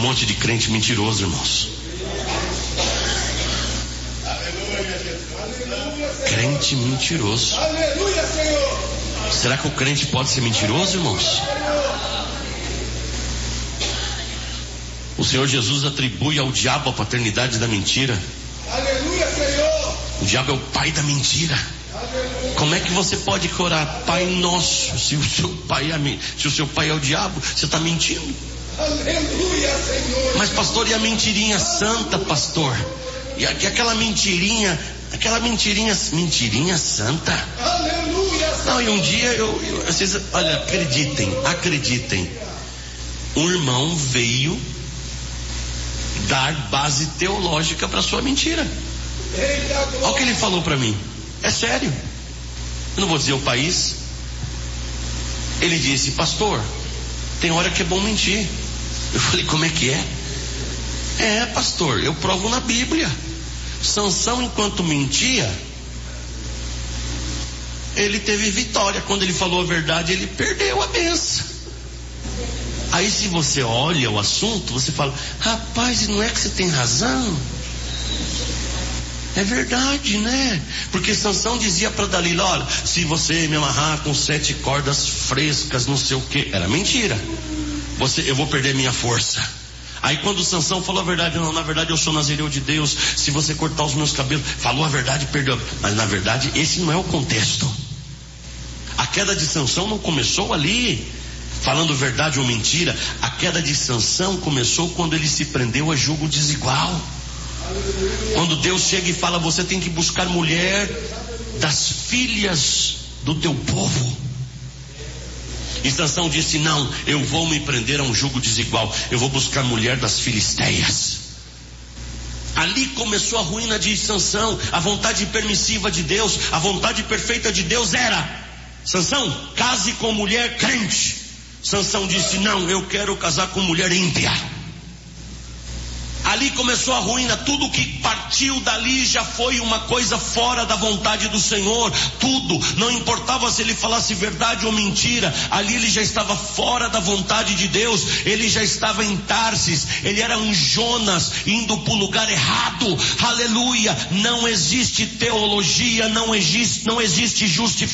monte de crente mentiroso, irmãos. Crente mentiroso. Será que o crente pode ser mentiroso, irmãos? O Senhor Jesus atribui ao diabo a paternidade da mentira. O diabo é o pai da mentira. Como é que você pode orar Pai Nosso se o seu pai é o diabo? Você está mentindo. Mas pastor, e a mentirinha santa, pastor? E aquela mentirinha santa? Não, e um dia vocês, olha, acreditem, um irmão veio dar base teológica para sua mentira. Olha o que ele falou para mim. É sério. Eu não vou dizer o país. Ele disse: pastor, tem hora que é bom mentir. Eu falei: como é que é? É, pastor, eu provo na Bíblia. Sansão, enquanto mentia, ele teve vitória. Quando ele falou a verdade, ele perdeu a bênção. Aí se você olha o assunto, você fala: rapaz, não é que você tem razão? É verdade, né? Porque Sansão dizia para Dalila: olha, se você me amarrar com 7 cordas frescas, não sei o que. Era mentira. Eu vou perder minha força. Aí quando Sansão falou a verdade: não, na verdade eu sou nazireu de Deus, se você cortar os meus cabelos, falou a verdade, perdeu. Mas na verdade esse não é o contexto. A queda de Sansão não começou ali falando verdade ou mentira. A queda de Sansão começou quando ele se prendeu a julgo desigual. Quando Deus chega e fala: você tem que buscar mulher das filhas do teu povo. E Sansão disse: não, eu vou me prender a um jugo desigual, eu vou buscar mulher das filisteias. Ali começou a ruína de Sansão. A vontade permissiva de Deus, a vontade perfeita de Deus era: Sansão, case com mulher crente. Sansão disse: não, eu quero casar com mulher ímpia. Ali começou a ruína. Tudo que partiu dali já foi uma coisa fora da vontade do Senhor. Tudo, não importava se ele falasse verdade ou mentira, ali ele já estava fora da vontade de Deus. Ele já estava em Tarsis. Ele era um Jonas indo para o lugar errado. Aleluia. Não existe teologia, não existe justificação